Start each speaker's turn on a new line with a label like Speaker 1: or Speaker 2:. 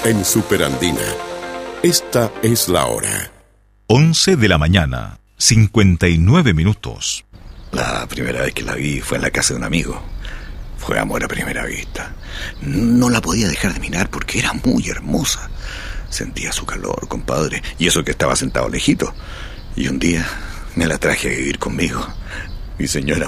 Speaker 1: en Superandina. Esta es la hora.
Speaker 2: 11 de la mañana, 59 minutos.
Speaker 3: La primera vez que la vi fue en la casa de un amigo. Fue amor a primera vista. No la podía dejar de mirar porque era muy hermosa. Sentía su calor, compadre, y eso que estaba sentado lejito. Y un día me la traje a vivir conmigo. Mi señora